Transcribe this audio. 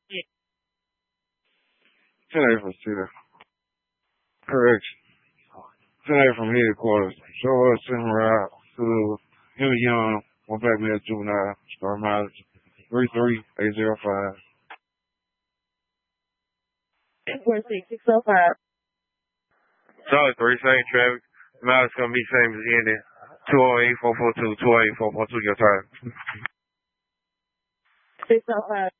10A from Cedar. Correction. 10A from headquarters. Show us send route to Henry Young, one black male juvenile, star mileage 33805. 846-605. Solid 3, same traffic. Mileage gonna be same as ending. 208-442, 208-442 your time. 605.